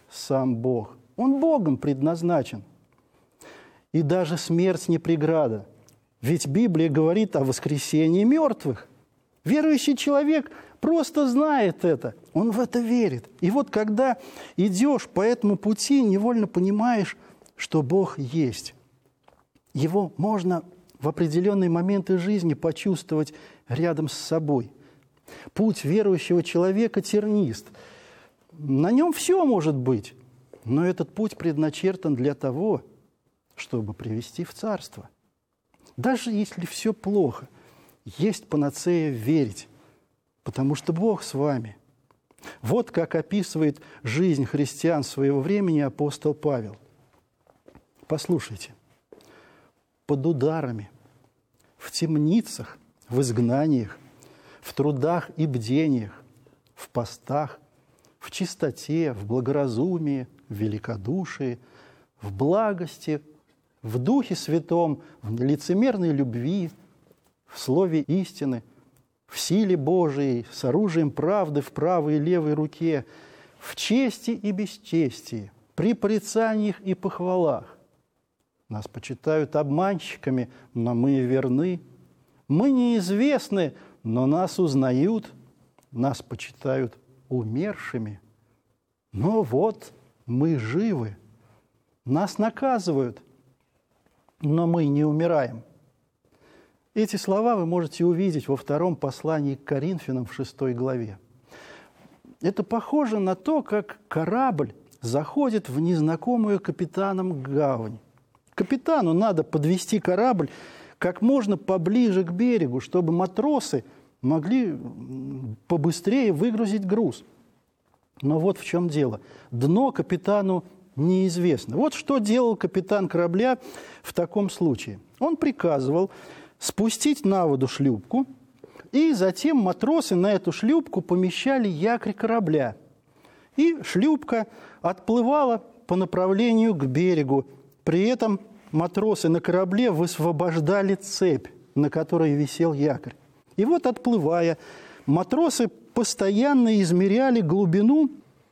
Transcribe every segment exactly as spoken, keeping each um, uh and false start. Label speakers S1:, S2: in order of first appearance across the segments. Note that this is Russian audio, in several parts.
S1: сам Бог. Он Богом предназначен. И даже смерть не преграда. Ведь Библия говорит о воскресении мертвых. Верующий человек просто знает это, он в это верит. И вот когда идешь по этому пути, невольно понимаешь, что Бог есть. Его можно в определенные моменты жизни почувствовать рядом с собой. Путь верующего человека тернист. На нем все может быть, но этот путь предначертан для того, чтобы привести в Царство. Даже если все плохо, есть панацея верить, потому что Бог с вами. Вот как описывает жизнь христиан своего времени апостол Павел. Послушайте. Под ударами, в темницах, в изгнаниях, в трудах и бдениях, в постах, в чистоте, в благоразумии, в великодушии, в благости, в Духе Святом, в лицемерной любви, в слове истины, в силе Божией, с оружием правды в правой и левой руке, в чести и бесчестии, при порицаниях и похвалах. Нас почитают обманщиками, но мы верны. Мы неизвестны, но нас узнают. Нас почитают умершими. Но вот мы живы. Нас наказывают, но мы не умираем. Эти слова вы можете увидеть во втором послании к Коринфянам в шестой главе. Это похоже на то, как корабль заходит в незнакомую капитаном гавань. Капитану надо подвести корабль как можно поближе к берегу, чтобы матросы могли побыстрее выгрузить груз. Но вот в чем дело. Дно капитану неизвестно. Вот что делал капитан корабля в таком случае. Он приказывал спустить на воду шлюпку, и затем матросы на эту шлюпку помещали якорь корабля. И шлюпка отплывала по направлению к берегу. При этом матросы на корабле высвобождали цепь, на которой висел якорь. И вот, отплывая, матросы постоянно измеряли глубину,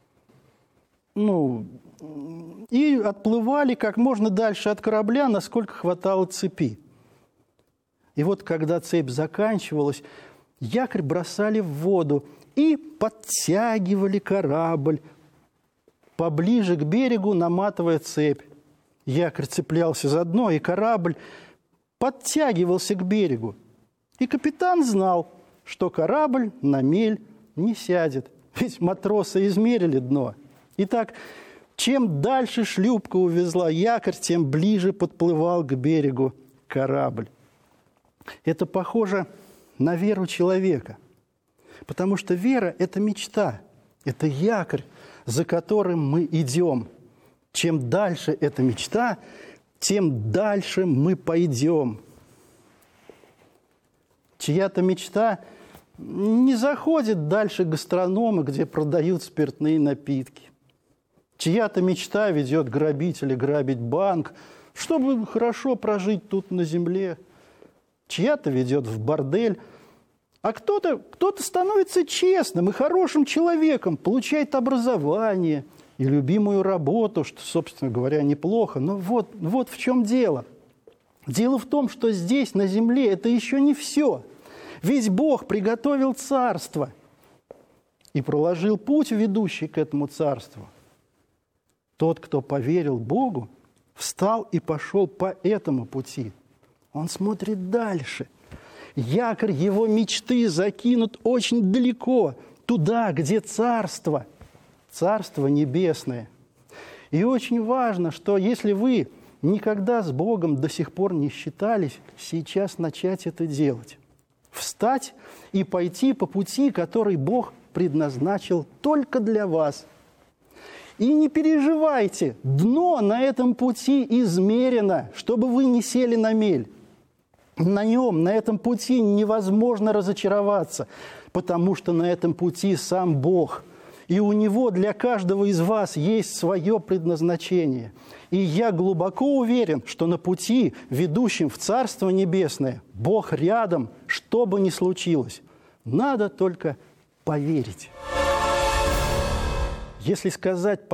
S1: ну, и отплывали как можно дальше от корабля, насколько хватало цепи. И вот, когда цепь заканчивалась, якорь бросали в воду и подтягивали корабль поближе к берегу, наматывая цепь. Якорь цеплялся за дно, и корабль подтягивался к берегу. И капитан знал, что корабль на мель не сядет, ведь матросы измерили дно. Итак, чем дальше шлюпка увезла якорь, тем ближе подплывал к берегу корабль. Это похоже на веру человека, потому что вера – это мечта, это якорь, за которым мы идем. Чем дальше эта мечта, тем дальше мы пойдем. Чья-то мечта не заходит дальше гастронома, где продают спиртные напитки. Чья-то мечта ведет грабителя грабить банк, чтобы хорошо прожить тут на земле. Чья-то ведет в бордель. А кто-то, кто-то становится честным и хорошим человеком, получает образование и любимую работу, что, собственно говоря, неплохо. Но вот, вот в чем дело. Дело в том, что здесь, на земле, это еще не все. Ведь Бог приготовил царство и проложил путь, ведущий к этому царству. Тот, кто поверил Богу, встал и пошел по этому пути. Он смотрит дальше. Якорь его мечты закинут очень далеко, туда, где царство, царство небесное. И очень важно, что если вы никогда с Богом до сих пор не считались, сейчас начать это делать. Встать и пойти по пути, который Бог предназначил только для вас. И не переживайте, дно на этом пути измерено, чтобы вы не сели на мель. На нем, на этом пути невозможно разочароваться, потому что на этом пути сам Бог. И у Него для каждого из вас есть свое предназначение. И я глубоко уверен, что на пути, ведущем в Царство Небесное, Бог рядом, что бы ни случилось. Надо только поверить. Если сказать